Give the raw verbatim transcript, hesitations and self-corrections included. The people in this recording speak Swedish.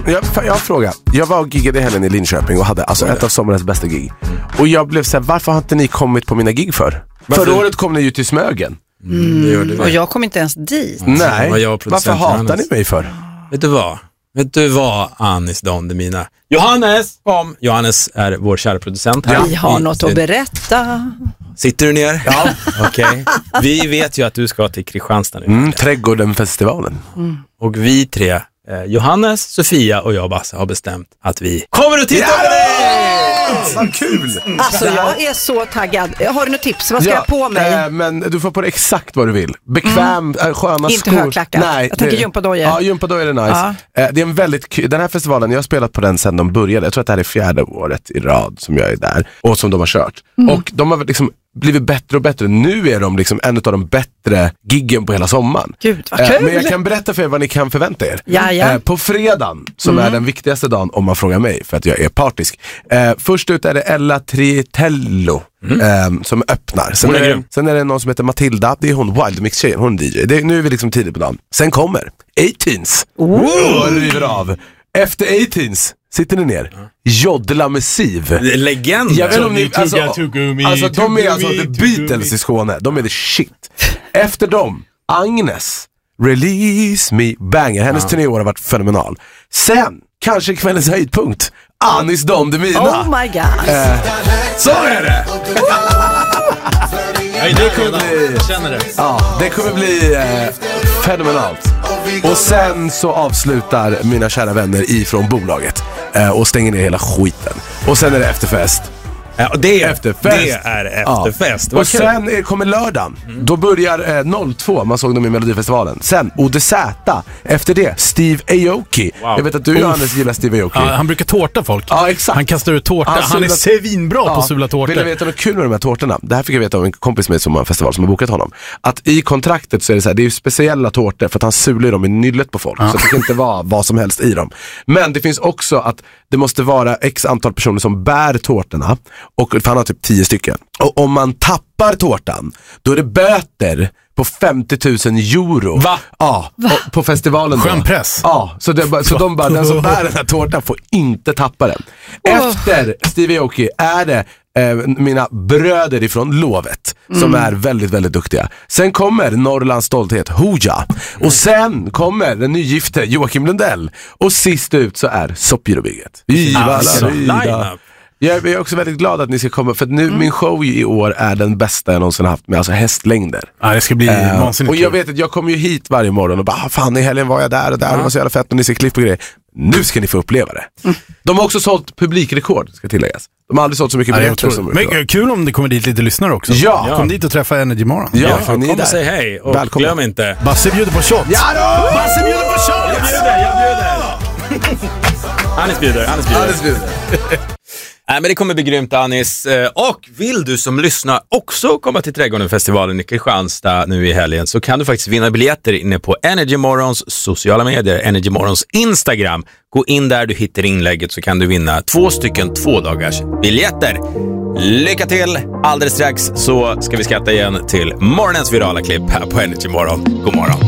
jag, jag har en fråga. Jag var och giggade i helgen i Linköping och hade alltså ett av sommarens bästa gig. Och jag blev så här, varför har inte ni kommit på mina gig för? Varför? Förra året kom ni ju till Smögen. Mm, det det. Och jag kom inte ens dit. Nej, varför hatar ni mig för? Vet du vad? Vet du vad, Anis Don Demina? Johannes kom! Johannes är vår kära producent här. Vi har något att berätta. Sitter du ner? Ja. Okej. Okay. Vi vet ju att du ska till Kristianstad nu. Mm, Trädgården-festivalen. Mm. Och vi tre, eh, Johannes, Sofia och jag, Basse, har bestämt att vi kommer att titta på dig! Vad kul! Alltså jag är så taggad. Har du något tips? Vad ska ja, jag på mig? Äh, men du får på det exakt vad du vill. Bekväm, mm. sköna inte skor. Inte högklackat. Nej, jag tänker gympadojor. Ja, gympadojor är nice. Ja. Äh, det är en väldigt kul. Den här festivalen, jag har spelat på den sedan de började. Jag tror att det här är fjärde året i rad som jag är där. Och som de har kört. Mm. Och de har liksom blivit bättre och bättre. Nu är de liksom en av de bättre giggen på hela sommaren. Gud, vad kul! Äh, men jag kan berätta för er vad ni kan förvänta er. Ja, ja. Äh, på fredagen, som mm. är den viktigaste dagen om man frågar mig, för att jag är partisk. Äh, först ut är det Ella Tritello mm. äh, som öppnar. Sen är, det, sen är det någon som heter Matilda. Det är hon, Wild Mix-tjejen, hon är D J. Det är, nu är vi liksom tidigt på dagen. Sen kommer A-Teens. Oh. Och river av. Efter A-Teens sitter ni ner. Jodla med Siv. Legend. Jag vet inte om ni, alltså, alltså de är alltså the Beatles i Skåne. De är the shit. Efter dem, Agnes. Release me. Banger. Hennes ja. turnéår har varit fenomenal. Sen, kanske kvällens höjdpunkt. Anis Don Demina. Oh my god. Eh, så är det. Nej, det kommer bli, jag känner det. Ja, det kommer bli eh, fenomenalt. Och sen så avslutar mina kära vänner ifrån bolaget eh, och stänger ner hela skiten. Och sen är det efterfest. Ja, och det är efterfest. Det är efterfest. Ja. Och sen är, kommer lördagen. Mm. Då börjar eh, noll två. Man såg dem i Melodifestivalen. Sen O D Z. Efter det Steve Aoki. Wow. Jag vet att du, Johannes, gillar Steve Aoki. Ja, han brukar tårta folk. Ja, exakt. Han kastar ut tårta. Han, han är svinbra ja. på sula tårtor. Vill jag veta något kul med de här tårtorna? Det här fick jag veta av en kompis med som har en festival som har bokat honom. Att i kontraktet så är det så här, det är ju speciella tårtor för att han sular dem i nyllet på folk. Ja. Så det kan inte vara vad som helst i dem. Men det finns också att det måste vara x antal personer som bär tårtorna. Och för han har typ tio stycken. Och om man tappar tårtan, då är det böter på femtio tusen euro. Va? Ja, Va? På festivalen. Skön press. Ja, så, det, så de bara, den som bär den här tårtan får inte tappa den. Efter Steve Aoki är det eh, mina bröder ifrån Lovet mm. som är väldigt, väldigt duktiga. Sen kommer Norrlands stolthet, Hoja. Och sen kommer den nygifte Joakim Lundell. Och sist ut så är Soppgirobygget. Alltså, line-up. Jag är också väldigt glad att ni ska komma. För nu, mm. min show i år är den bästa jag någonsin haft med alltså hästlängder. Ja, det ska bli uh, vansinnigt. Och jag vet att jag kommer ju hit varje morgon och bara, fan i helgen var jag där och där, ja. det var så jävla fett och ni ser klipp och grejer. Nu ska ni få uppleva det. Mm. De har också sålt publikrekord, ska tilläggas. De har aldrig sålt så mycket ja, biljetter som men kul om det kommer dit lite lyssnare också. Ja. Kom dit och träffa Energy Morgon. Ja, ja fan, kom och säg hej. Och välkomna. Glöm inte. Basse bjuder på shot. Ja då! Basse bjuder på shot! Jag bjuder, jag bjuder. Anis bjuder, Anis bjuder. Anis bjuder. Nej, men det kommer bli grymt, Anis. Och vill du som lyssnar också komma till Trädgårdenfestivalen i Kristianstad nu i helgen, så kan du faktiskt vinna biljetter inne på Energy Morgons sociala medier, Energy Morgons Instagram. Gå in där, du hittar inlägget, så kan du vinna två stycken två dagars biljetter. Lycka till! Alldeles strax så ska vi skatta igen till morgonens virala klipp här på Energy Morgon. God morgon!